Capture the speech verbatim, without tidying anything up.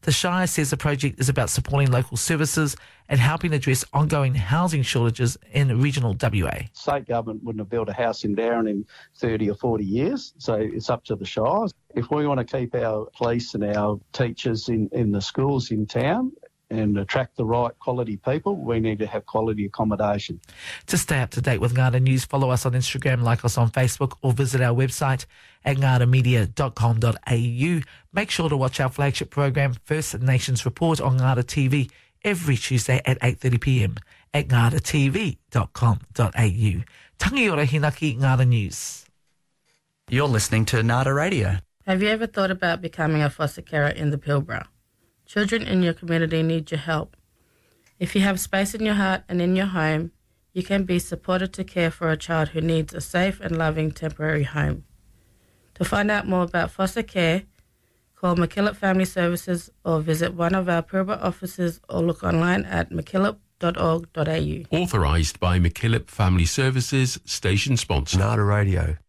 The Shire says the project is about supporting local services and helping address ongoing housing shortages in regional W A. State government wouldn't have built a house in Darren in thirty or forty years, so it's up to the Shire. If we want to keep our police and our teachers in, in the schools in town and attract the right quality people, we need to have quality accommodation. To stay up to date with Ngāra News, follow us on Instagram, like us on Facebook, or visit our website at ngara media dot com dot a u. Make sure to watch our flagship program, First Nations Report, on Ngāra T V every Tuesday at eight thirty p m at ngara t v dot com dot a u. Tangi ora hinaki Ngāra News. You're listening to Ngāra Radio. Have you ever thought about becoming a foster carer in the Pilbara? Children in your community need your help. If you have space in your heart and in your home, you can be supported to care for a child who needs a safe and loving temporary home. To find out more about foster care, call MacKillop Family Services or visit one of our Pilbara offices or look online at mackillop dot org dot a u. Authorised by MacKillop Family Services, station sponsor. Ngāra Radio.